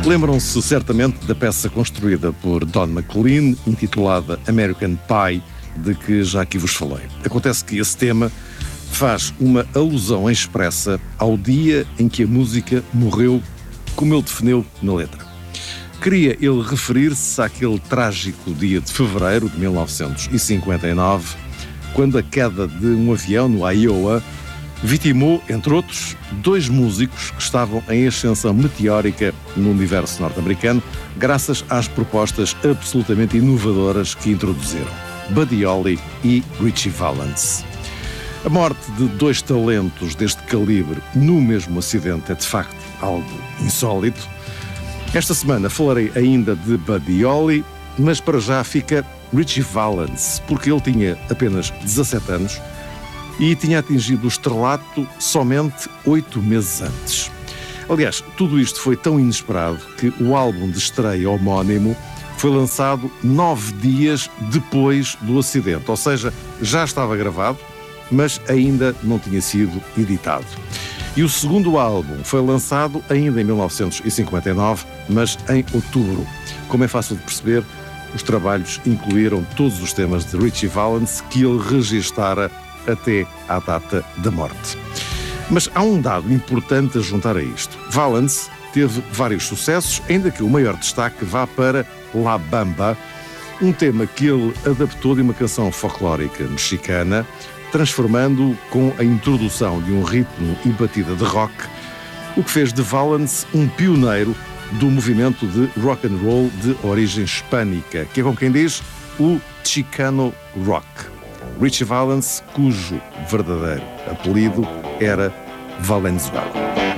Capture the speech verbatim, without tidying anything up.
Lembram-se certamente da peça construída por Don McLean, intitulada American Pie, de que já aqui vos falei. Acontece que esse tema faz uma alusão expressa ao dia em que a música morreu, como ele definiu na letra. Queria ele referir-se àquele trágico dia de fevereiro de mil novecentos e cinquenta e nove, quando a queda de um avião no Iowa vitimou, entre outros, dois músicos que estavam em ascensão meteórica no universo norte-americano, graças às propostas absolutamente inovadoras que introduziram: Buddy Holly e Ritchie Valens. A morte de dois talentos deste calibre no mesmo acidente é, de facto, algo insólito. Esta semana falarei ainda de Buddy Holly, mas para já fica Ritchie Valens, porque ele tinha apenas dezassete anos e tinha atingido o estrelato somente oito meses antes. Aliás, tudo isto foi tão inesperado que o álbum de estreia homónimo foi lançado nove dias depois do acidente, ou seja, já estava gravado, mas ainda não tinha sido editado. E o segundo álbum foi lançado ainda em mil novecentos e cinquenta e nove, mas em outubro. Como é fácil de perceber, os trabalhos incluíram todos os temas de Ritchie Valens que ele registara até à data da morte. Mas há um dado importante a juntar a isto. Valens teve vários sucessos, ainda que o maior destaque vá para La Bamba, um tema que ele adaptou de uma canção folclórica mexicana, transformando com a introdução de um ritmo e batida de rock, o que fez de Valens um pioneiro do movimento de rock and roll de origem hispânica, que é, como quem diz, o Chicano Rock. Ritchie Valens, cujo verdadeiro apelido era Valenzuela.